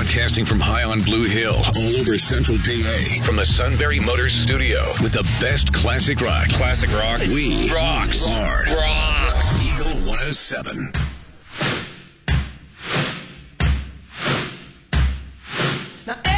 Broadcasting from high on Blue Hill, all over Central PA. From the Sunbury Motors Studio, with the best classic rock. Classic rock. We rocks. Hard. Rocks. Eagle 107. Now